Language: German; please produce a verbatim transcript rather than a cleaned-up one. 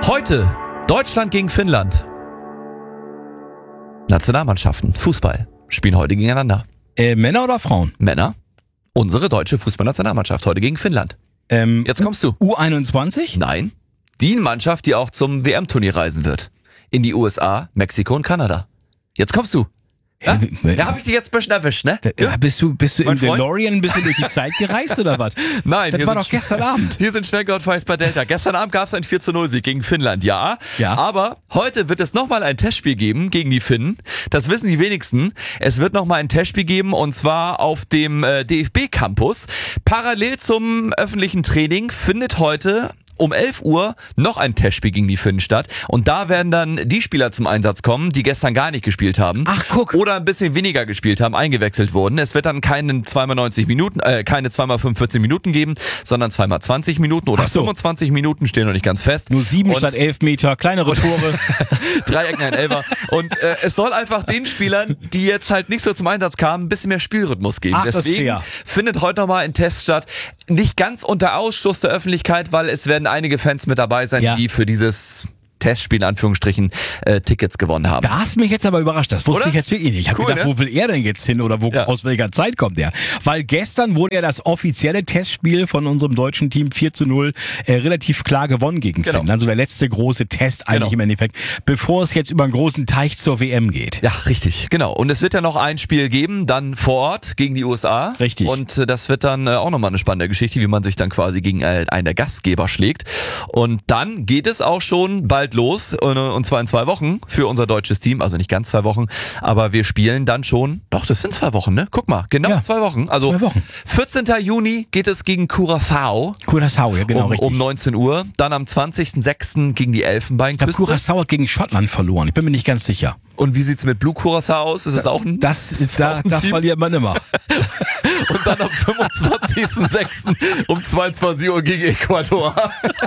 Heute Deutschland gegen Finnland. Nationalmannschaften, Fußball, spielen heute gegeneinander. Äh, Männer oder Frauen? Männer. Unsere deutsche Fußballnationalmannschaft heute gegen Finnland. Ähm, Jetzt kommst du. U einundzwanzig? Nein. Die Mannschaft, die auch zum W M-Turnier reisen wird. In die U S A, Mexiko und Kanada. Jetzt kommst du. Ja, Ja, da habe ich dich jetzt ein bisschen erwischt, ne? Ja, bist du, bist du Mein im Freund? DeLorean ein bisschen durch die Zeit gereist oder was? Nein, Das hier war sind doch gestern Abend. Hier sind Schwenker und Feist bei Delta. Gestern Abend gab es einen vier zu null Sieg gegen Finnland, ja. Ja. Aber heute wird es nochmal ein Testspiel geben gegen die Finnen. Das wissen die wenigsten. Es wird nochmal ein Testspiel geben und zwar auf dem äh, D F B-Campus. Parallel zum öffentlichen Training findet heute um elf Uhr noch ein Testspiel gegen die Finnen statt. Und da werden dann die Spieler zum Einsatz kommen, die gestern gar nicht gespielt haben. Ach, guck. Oder ein bisschen weniger gespielt haben, eingewechselt wurden. Es wird dann keine zweimal neunzig Minuten, äh, keine zweimal fünfundvierzig Minuten geben, sondern zweimal zwanzig Minuten oder Ach so. fünfundzwanzig Minuten, stehen noch nicht ganz fest. Nur sieben Und statt elf Meter, kleinere Tore. Dreiecken, ein Elfer. Und äh, es soll einfach den Spielern, die jetzt halt nicht so zum Einsatz kamen, ein bisschen mehr Spielrhythmus geben. Ach, das ist Deswegen fair. findet heute nochmal ein Test statt. Nicht ganz unter Ausschluss der Öffentlichkeit, weil es werden einige Fans mit dabei sein, Ja. die für dieses Testspiel in Anführungsstrichen äh, Tickets gewonnen haben. Da hast du mich jetzt aber überrascht. Das wusste Oder? ich jetzt wirklich nicht. Ich habe Cool, gedacht, ne? wo will er denn jetzt hin oder wo, Ja. aus welcher Zeit kommt er? Weil gestern wurde ja das offizielle Testspiel von unserem deutschen Team vier zu null äh, relativ klar gewonnen gegen Genau. Finnland. Also der letzte große Test eigentlich Genau. im Endeffekt, bevor es jetzt über einen großen Teich zur W M geht. Ja, richtig, genau. Und es wird ja noch ein Spiel geben, dann vor Ort gegen die U S A. Richtig. Und äh, das wird dann äh, auch nochmal eine spannende Geschichte, wie man sich dann quasi gegen äh, einen der Gastgeber schlägt. Und dann geht es auch schon bald los, äh, und zwar in zwei Wochen für unser deutsches Team. Also nicht ganz zwei Wochen, aber wir spielen dann schon, doch, das sind zwei Wochen, ne? Guck mal, genau Ja. zwei Wochen. Also Zwei Wochen. vierzehnten Juni geht es gegen Curaçao. Curaçao, ja genau, um, richtig. um neunzehn Uhr. Dann am zwanzigsten sechsten gegen die ich glaube, Elfenbeinküste. Curaçao hat gegen Schottland verloren. Ich bin mir nicht ganz sicher. Und wie sieht's mit Blue Curaçao aus? Ist es auch ein Das ist ist, da, auch ein da Team? verliert man immer. Und dann am fünfundzwanzigsten sechsten um zweiundzwanzig Uhr gegen Ecuador.